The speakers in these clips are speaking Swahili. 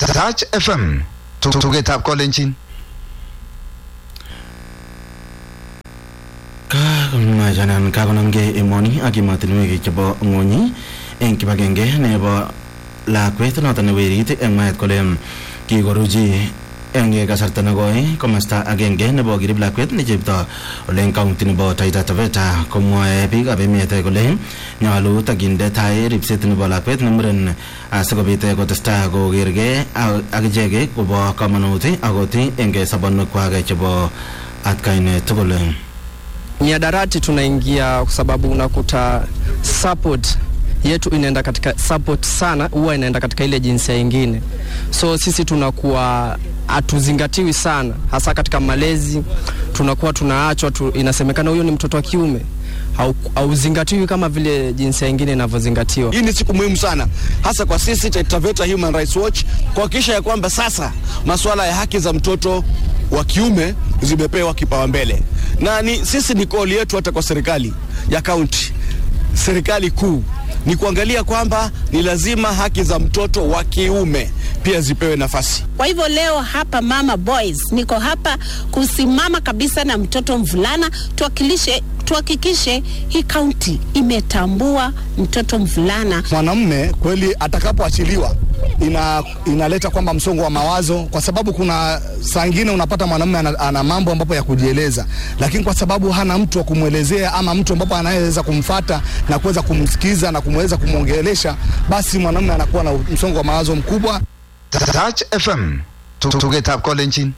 Touch FM tugetab kolenjin. Majanan kakonamge emoni ak emotinwek chebo ng'ony eng kibagenge nebo lakwet noton ne werit eng mwaet kole kikoruchi eng kasarta nekoi komasta agenge nebo kirib lakwet ne chepto ole eng county nebo Taita Taveta komwae biikab emet kole nyolu takinde tai ripset nebo lakwet ne muren asikobit kotestai kokergei ak ichek kobo kamanut akot eng sobonwekwak chebo atkaine tugul. Miadarati tunaingia kwa sababu unakuta support yetu inaenda katika support sana, huwa inaenda katika ile jinsia nyingine. So sisi tunakuwa hatuzingatiwi sana, hasa katika malezi tunakuwa tunaachwa inasemekana huyo ni mtoto wa kiume, hauzingatiwi kama vile jinsia nyingine inavyozingatiwa. Hii ni siku muhimu sana hasa kwa sisi Taita Taveta Human Rights Watch kuhakikisha ya kwamba sasa masuala ya haki za mtoto wa kiume zimepewa kipaumbele. Na sisi ni call yetu hata kwa serikali ya county, serikali kuu, ni kuangalia kwamba ni lazima haki za mtoto wa kiume pia zipewe nafasi. Kwa hivyo leo hapa Mama Boys niko hapa kusimama kabisa na mtoto mvulana, tuhakikishe hii county imetambua mtoto mvulana. Mwanamume kweli atakapoachiliwa inaleta kwamba msongo wa mawazo, kwa sababu kuna saa nyingine unapata mwanamume ana mambo ambapo ya kujieleza, lakini kwa sababu hana mtu wa kumwelezea ama mtu ambapo anaweza kumfuata na kuweza kumsikiza na kumweza kumuongelesha, basi mwanamume anakuwa na msongo wa mawazo mkubwa. Touch FM tugetab kolenjin.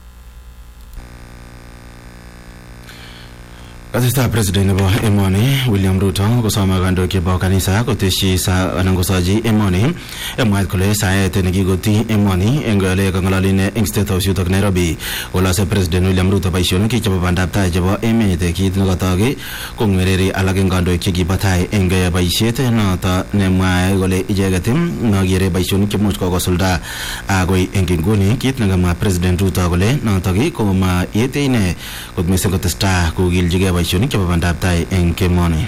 Kasista President nebo emoni William Ruto kosoma kandoik chebo kanisa koteshi anan kosochi emoni emwaet kole saet nekikoti emoni eng ole kang'ololine eng State House yutok Nairobi kolase President William Ruto boisionik chebo bandab tai chebo emet kit nekotoki kong'wereri alak eng kandoik chekibo tai eng boisiet noto nemwae kole icheket nokere boisionik chemuch kokosulda akoi eng inguni. Kit nekamwa President Ruto kole notok koma yete ine kot mising kotestai kokiljigei boisionik chebo bandab tai eng kemoni.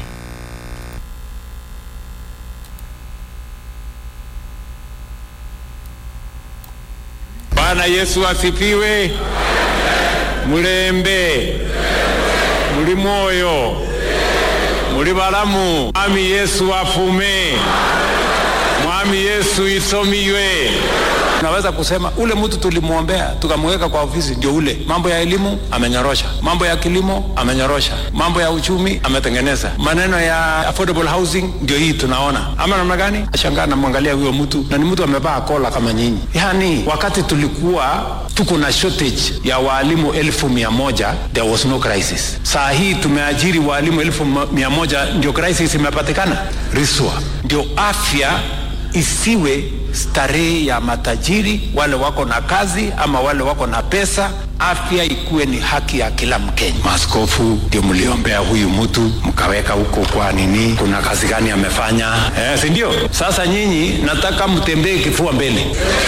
Bwana Yesu asifiwe. Mulembe, muli moyo, muli balamu. Mwami Yesu afume, Mwami Yesu isomiwe. Naweza kusema ule mtu tulimuombea tukamweka kwa ofisi ndio ule. Mambo ya elimu amenyorosha, mambo ya kilimo amenyorosha, mambo ya uchumi ametengeneza, maneno ya affordable housing ndio hii tunaona. Ama namna gani? Ashangaa namwangalia huyo mtu na ni mtu amevaa kola kama nyinyi. Yani wakati tulikuwa tuko na shortage ya walimu 1,100 there was no crisis. Saa hii tumeajiri walimu 1,100 ndio crisis imepatikana. Riswa ndio afya isiwe starehe ya matajiri, wale wako na kazi ama wale wako na pesa. Afya ikuwe ni haki ya kila Mkenya. Maaskofu ndio mliombea huyu mtu mkaweka huko, kwa nini? Kuna kazi gani amefanya? Si ndio? Sasa nyinyi nataka mtembee kifua mbele.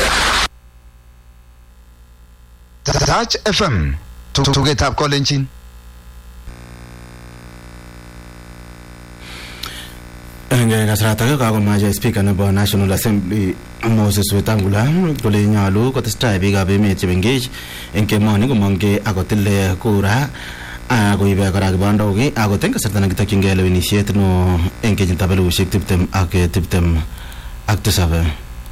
Touch FM tugetab kolenjin. Enge kasarata kakomache Speaker nebo National Assembly Moses Wetangula kole nyolu kotestai biikab emet chemengech eng kemoni komongkei akotil kura akoibe kora kibandok akot eng kasarta nekitokyingei lewenisiet no eng kenyitab 2027.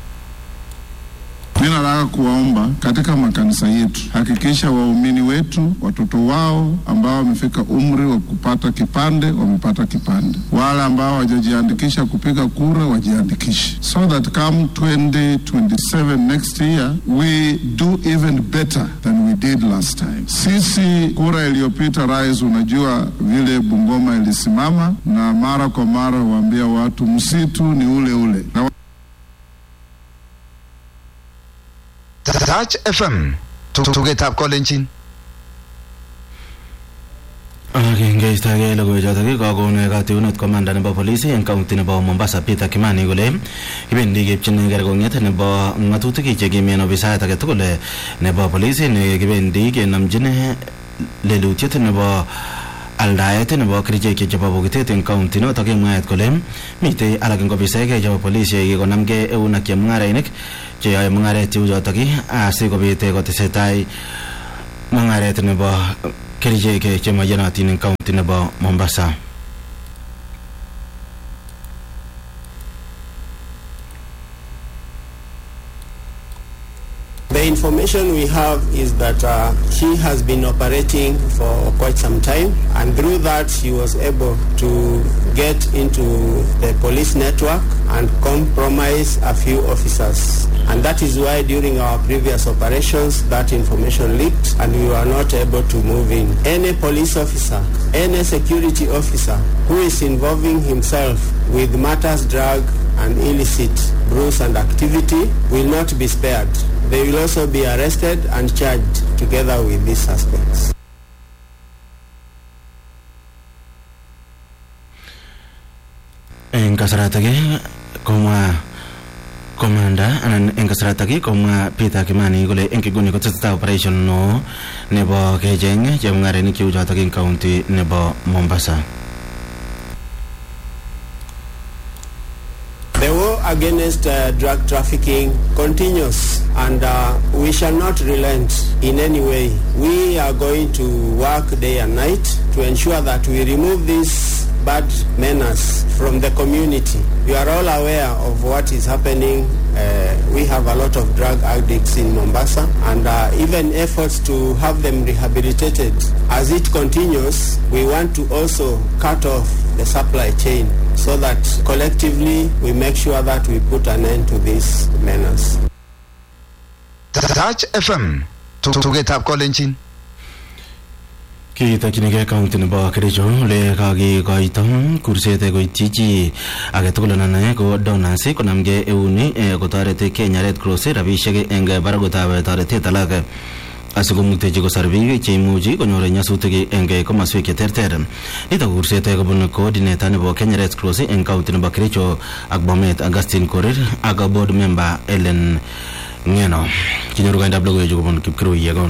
Ninataka kuwaomba katika makanisa yetu, hakikisha waumini wetu, watoto wao ambao wamefika umri wa kupata kipande, wamepata kipande. Wale ambao hawajajiandikisha kupiga kura, wajiandikishe. So that come 2027 next year, we do even better than we did last time. Sisi kura iliyopita rais, unajua vile Bungoma ilisimama na mara kwa mara waambia watu msitu ni ule ule. Touch FM tugetab kolenjin. Ngeistagei logoichotok kakon katiunet komanda nebo polisi eng county nebo Mombasa Peter Kimani kole kibendi kepchin kerkong'et nebo ng'atutik chekimien ofisaet age tugul nebo polisi ne kibendi kenamchin lelutiet nebo aldaet nebo kerichek chebo bokitet eng county notok kemwaet kole mitei alak eng ofisaek chebo polisi kikonamgei eun ak chemung'arainik cheyoe mung'aret cheu chotok asikobit kotesetai mung'aret nebo kerichek chemaiyonotin eng county nebo Mombasa. The information we have is that she has been operating for quite some time, and through that she was able to get into the police network and compromise a few officers. And that is why during our previous operations that information leaked and we were not able to move in. Any police officer, any security officer who is involving himself with matters drug and illicit brews and activity will not be spared. They will also be arrested and charged together with these suspects. En kasarata komwa komanda anan en kasarata komwa Peter Kimani kole en kiguni kotesetai operation no nebo kecheng chemung'arainik cheu chotok eng county nebo Mombasa. The war against drug trafficking continues, and we shall not relent in any way. We are going to work day and night to ensure that we remove these bad menace from the community. You are all aware of what is happening. We have a lot of drug addicts in Mombasa, and even efforts to have them rehabilitated. As it continues, we want to also cut off the supply chain so that collectively we make sure that we put an end to this menace. Touch FM tugetab kolenjin. Kitokchinigei county nebo Kericho le kakikoito kurset koityi chi age tugul anan ko donors konamgei euni kotoreti Kenya Red Cross rabisiek eng barakutab toretet alak asikomutechi kosor biik cheimuchi konyor nyasutik eng komaswek cheterter. Nitok kurset kobun coordinator nebo Kenya Red Cross eng county nebo Kericho ak Bomet Augustine Korir ak board member Ellen Ngeno. Kinyoru kaindab logoiwechu kobun Kipkirui Yegon.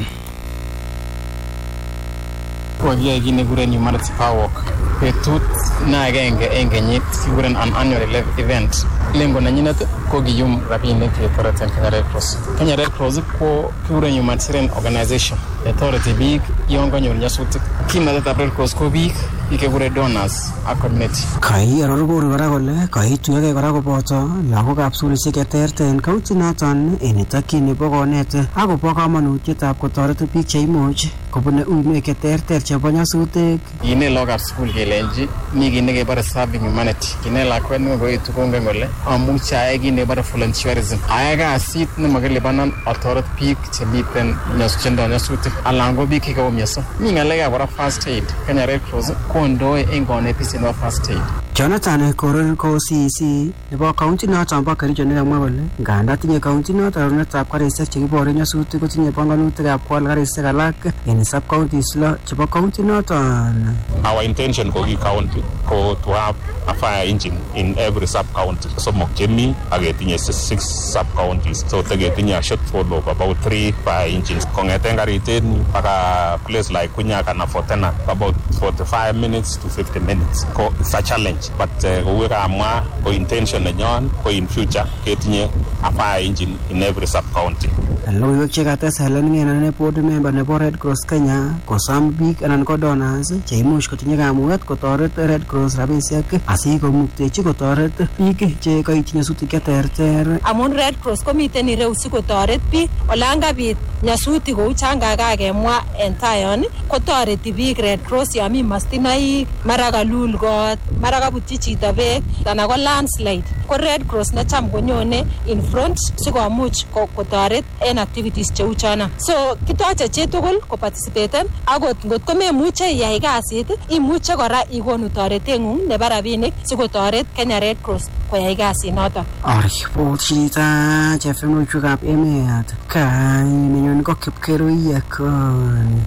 Kogia kit nekikuren Humanity Power Walk betut na agenge eng kenyit kikuren an annual event. Lengo nenyinet ko kiyum rabinik chetoreten Kenya Red Cross. Kenya Red Cross ko kikuren humanitarian organization netoreti biik yon kanyor nyasutik. Kimnatetab Red Cross ko biik ikekure donors ak community. Kai arorukuri kora kole kaituyokei kora koboto lagokab sukulishek cheterter en county noton en itokyin nebo konet akobo kamanutietab kotoret biik cheimuch kobune uinwek cheterter chebo nyasutik. Kine lagokab sukul kelenji mi kit nekebore serving humanity. Kine lakwet nekoitu kongen kole amuche ayai kit nekebore volunteerism. Ayai kasit nemakilipanan atoret biik chemiten nyasutik alan ko biik chekaumianso. Mi ng'alekab kora first aid. Kenya Red Cross kondoi eng konetisiet nebo first aid. Jonathan Korir ko CEC nebo county noton bo Kericho nekamwa kole nganda tinye county noton rorunetab karisiek chekibore nyasutik kotinye panganutikab kwal karisiek alak en sub counties lo chebo county noton. Our intention for the county to have a fire engine in every sub county. Somok chemi agetinye 6 sub counties, so tegetinye a shortfall of about 3 fire engines. Kongeten Gariteni paka place like Kunyaka na Fortena about 45 minutes to 50 minutes. It's a challenge. But uweka amwa ko intention nenyon ko in future ketinye a fire engine in every sub county. Logoiwek chekates Helen Ngeno ne board member nebo Red Cross Kenya kosom biik anan ko donors cheimuch kotinye kamuget kotoret Red Cross rabisiek asikomuktechi kotoret biik che koityi nyasutik cheterter. Amun Red Cross komiten ireu sikotoret biik olan kabit nyasutik kou changakakemwa en tayon kotoreti biik Red Cross yami mastinoik, mara kalul kot, mara kabutyi chito beek anan ko landslide. Ko Red Cross necham konyone in front sikomuch kotoret en activities cheu chana. So kitoche chitugul koparticipaten akot ngotko memuche iyai kasit imuche kora ikonu toreteng'ung nebo rabinik sikotoret Kenya Red Cross koyai kasit noton. Aripotita chefemuchukab emet kainenyon ko Kipkirui Yegon.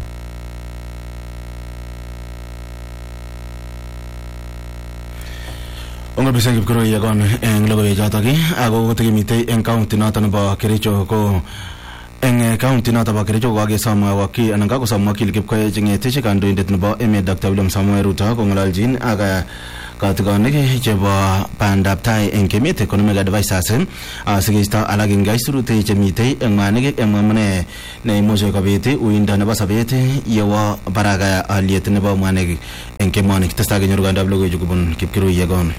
Ongo bisang Kipkirui Yegon eng logoiwechotok ako kotikimitei eng county noton nebo Kericho ko eng county noto ba Kericho kakesom wakil anan kakosom wakil Kipkoech ng'etich kandoindet nebo emet Dr. William Samoei Ruto kong'ololjin ak katigonik chebo bandab tai eng emet economic advisors asikeisto alak eng aisurut chemitei eng mwanik eng amune neimuche kobit uindo nebo sobet yewo barak aliet nebo mwanik eng emonik. Testai kenyoru kandab logoiwek kobun Kipkirui Yegon.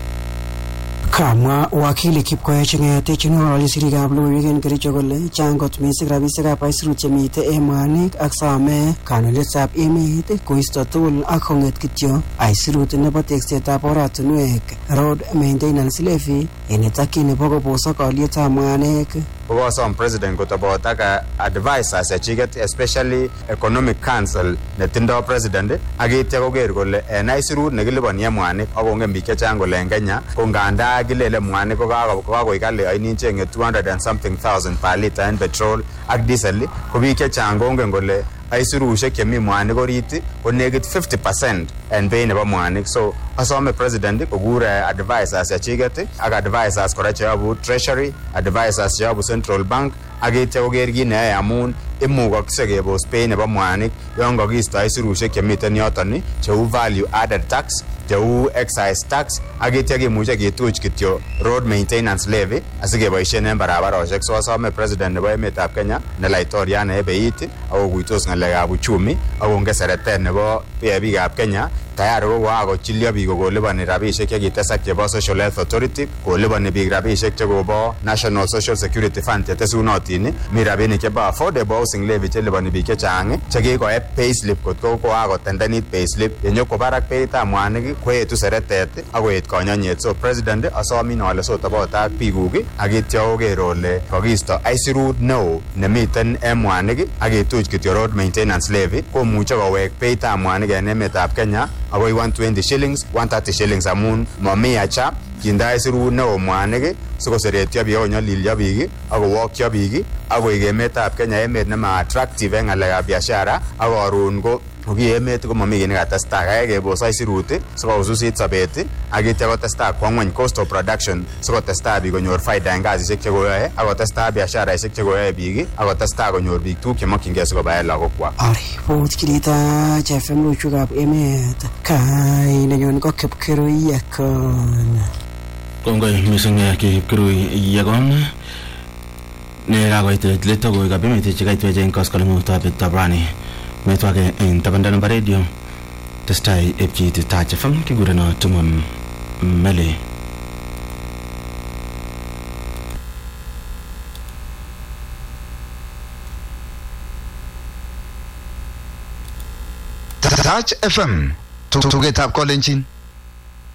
Kamwa wakili Kipkoech ng'etich ng'ololi sirikab logoiwek en Kericho kole chang kot mising rabisiekab aisurut chemitei en mwanik ak some kanunetab emet koisto tugul ak kong'et kityo aisurut nebo teksetab oratinwek road maintenance levy en takyin nebo kobosok alyetab mwanik. Kokosom president kotobot ak advisors chechiket especially economic council netindo president ak itya koker kole en aisurut nekiliponi mwanik ak kong'em biik chechang kole en Kenya ko nganda kilele mwanik ko kakoik kali ainin cheng'e 200 and something thousand per litre en petrol ak diesel ko biik chechang kongen kole aisurushek chemi mwanik orit ko nekit 50% en bei nebo mwanik. So asome president kokur advisors chechiket ak advisors kora cheyobu treasury, advisors cheyobu central bank ak itya koker kit neyoe amun imukokse kebos bei nebo mwanik yon kakisto aisurushek chemiten yoton cheu value added tax, cheu excise tax ak itya kimuche kituch kityo road maintenance levy asikeboisien en barabaroshek. So asome president nebo emetab Kenya ne laitoriat ne beit ak kokuitos ng'alekab uchumi ak konge seretet nebo biikab Kenya tayari ko kakochilyo biik koliponi rabisiek chekitesak chebo Social Health Authority, koliponi biik rabisiek chekobo National Social Security Fund chetesunotin, mi rabinik chebo affordable housing levy cheliponi biik chechang chekikoep payslip kotko kakotendenit payslip yenyoko barak beitab mwanik koetu seretet ak koet konyonyet. So president asomin ale sotobot ak biikuk ak itya koker ole kakisto aisurut neo nemiten en mwanik ak ketuch kityo road maintenance levy komuche kowek beitab mwanik en emetab Kenya akoi 120 shillings 130 shillings amun mami acha kinde aisurut neo mwanik sikoseretyo biik akonyolilyo biik ak kowokyo biik ak koik emetab Kenya emet nema attractive en ng'alekab biashara ak karon ko ki emet ko mami kit nekatestai kaya kebos aisurut sikoususit sobet ak itya kotestai kwo ng'weny cost of production sikotestai biik konyor faida en kasisiek chekoyoe ak kotestai biasharaisiek chekoyoe biik ak kotestai konyor biik tuguk chemokyingei sikobaen lagokwak. Aripot kirita FM logoiwekab emet kainenyon ko Kipkirui Yegon. Kongoi mising Kipkirui Yegon ne kakoit let logoiwekab emet chekaitwech eng koskoleng'utab rani metwake en tabanda nebo radio testai epchit Touch FM kigureno Tumon Mele. Touch FM tugetab kolenjin.